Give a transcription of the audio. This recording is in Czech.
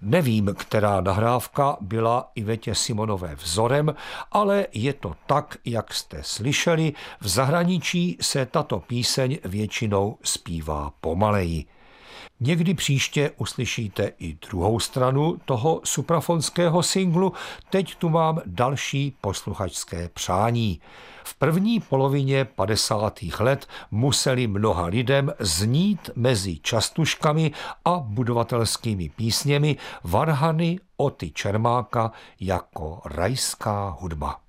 Nevím, která nahrávka byla Ivetě Simonové vzorem, ale je to tak, jak jste slyšeli, v zahraničí se tato píseň většinou zpívá pomaleji. Někdy příště uslyšíte i druhou stranu toho suprafonského singlu, teď tu mám další posluchačské přání. V první polovině 50. let museli mnoha lidem znít mezi častuškami a budovatelskými písněmi varhany Oty Čermáka jako rajská hudba.